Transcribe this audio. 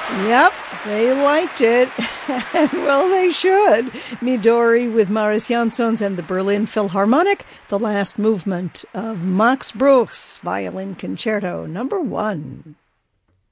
Yep, they liked it. Well, they should. Midori with Marius Jansons and the Berlin Philharmonic, the last movement of Max Bruch's Violin Concerto No. 1.